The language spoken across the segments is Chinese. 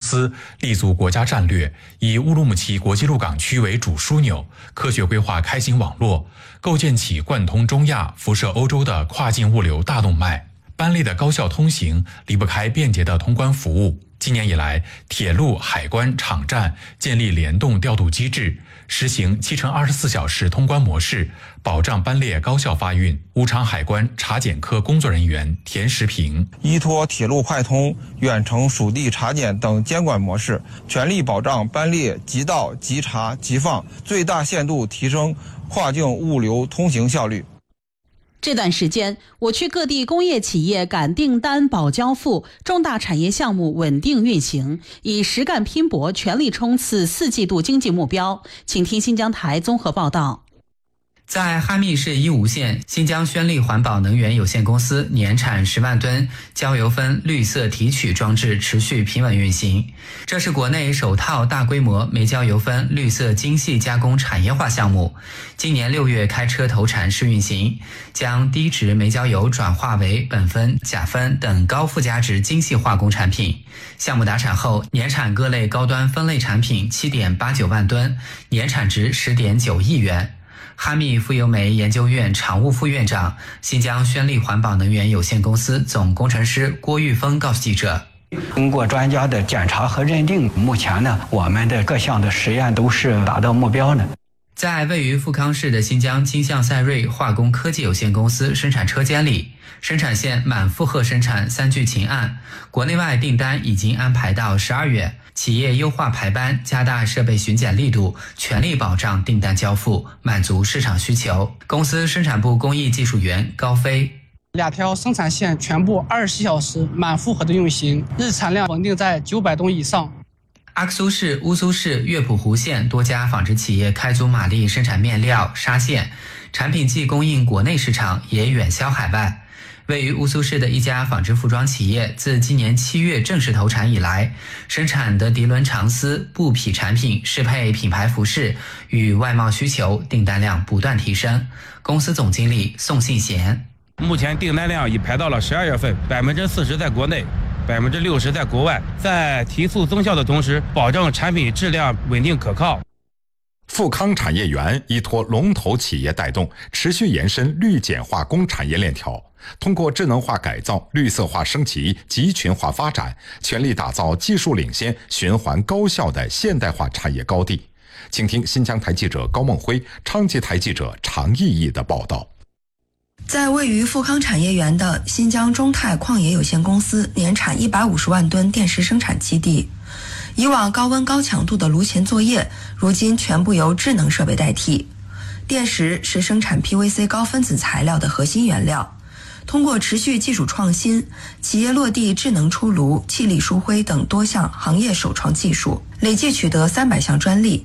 司立足国家战略，以乌鲁木齐国际陆港区为主枢纽，科学规划开行网络，构建起贯通中亚、辐射欧洲的跨境物流大动脉。班列的高效通行离不开便捷的通关服务。今年以来，铁路、海关、场站建立联动调度机制，实行7×24小时通关模式，保障班列高效发运。乌昌海关查检科工作人员田时平依托铁路快通、远程属地查检等监管模式，全力保障班列即到、即查、即放，最大限度提升跨境物流通行效率。 这段时间，我区各地工业企业赶订单保交付，重大产业项目稳定运行，以实干拼搏，全力冲刺4季度经济目标。请听新疆台综合报道。 在哈密市伊吾县，新疆宣力环保能源有限公司年产10万吨焦油分绿色提取装置持续平稳运行。这是国内首套大规模煤焦油分绿色精细加工产业化项目，今年6月开车投产试运行，将低值煤焦油转化为苯分、钾分等高附加值精细化工产品。项目达产后，年产各类高端分类产品 7.89 万吨，年产值 10.9亿元。哈密富油煤研究院常务副院长、新疆宣力环保能源有限公司总工程师郭玉峰告诉记者， 通过专家的检查和认定，目前呢，我们的各项的实验都是达到目标的。 在位于富康市的新疆金象赛瑞化工科技有限公司生产车间里，生产线满负荷生产3具秦案，国内外订单已经安排到12月。企业优化排班，加大设备巡检力度，全力保障订单交付，满足市场需求。公司生产部工艺技术员高飞 ，2条生产线全部24小时满负荷的运行，日产量稳定在900吨以上。 阿克苏市、乌苏市、月浦湖县多家纺织企业开足马力生产面料、纱线，产品既供应国内市场，也远销海外。位于乌苏市的一家纺织服装企业，自今年7月正式投产以来，生产的涤纶长丝、布匹产品适配品牌服饰与外贸需求，订单量不断提升。公司总经理宋信贤， 目前订单量已排到了12月份，40%在国内，60%在国外，在提速增效的同时，保证产品质量稳定可靠。 富康产业园依托龙头企业带动，持续延伸绿碱化工产业链条，通过智能化改造、绿色化升级、集群化发展，全力打造技术领先、循环高效的现代化产业高地。请听新疆台记者高梦辉、昌吉台记者常毅毅的报道。 在位于富康产业园的新疆中泰矿业有限公司年产150万吨电石生产基地，以往高温高强度的炉前作业，如今全部由智能设备代替。电石是生产 PVC 高分子材料的核心原料，通过持续技术创新，企业落地智能出炉、气力疏灰等多项行业首创技术，累计取得300项专利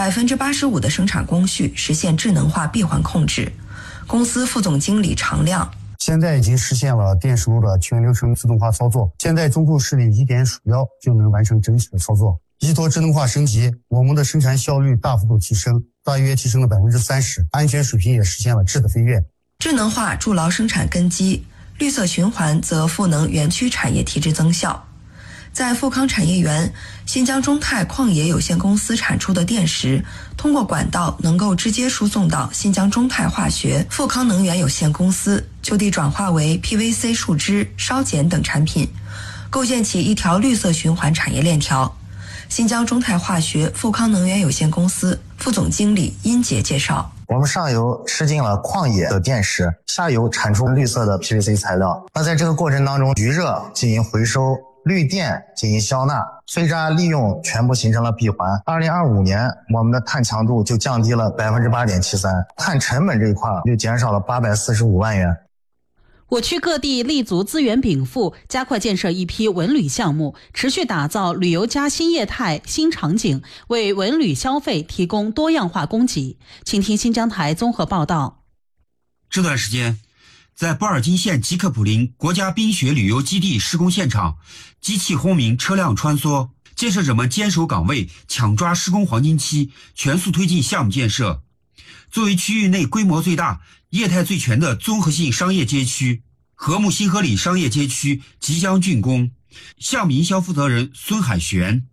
，85%的生产工序实现智能化闭环控制。公司副总经理常亮， 现在已经实现了电石炉的全流程自动化操作，现在中控室里一点鼠标就能完成整体的操作。依托智能化升级，我们的生产效率大幅度提升，大约提升了30%，安全水平也实现了质的飞跃。 智能化筑牢生产根基，绿色循环则赋能园区产业提质增效。在富康产业园，新疆中泰矿业有限公司产出的电石，通过管道能够直接输送到新疆中泰化学、富康能源有限公司，就地转化为 PVC 树脂、烧碱等产品，构建起一条绿色循环产业链条。新疆中泰化学、富康能源有限公司副总经理殷杰介绍， 我们上游吃进了矿业的电石，下游产出绿色的 PVC 材料。那在这个过程当中，余热进行回收，绿电进行消纳，碎渣利用全部形成了闭环。2025年，我们的碳强度就降低了8.73%，碳成本这一块就减少了845万元。 我区各地立足资源禀赋，加快建设一批文旅项目，持续打造旅游加新业态、新场景，为文旅消费提供多样化供给。请听新疆台综合报道。 这段时间，在波尔津县吉克普林国家冰雪旅游基地施工现场，机器轰鸣，车辆穿梭，建设者们坚守岗位，抢抓施工黄金期，全速推进项目建设。作为区域内规模最大、业态最全的综合性商业街区，和睦新河里商业街区即将竣工。项目营销负责人孙海璇，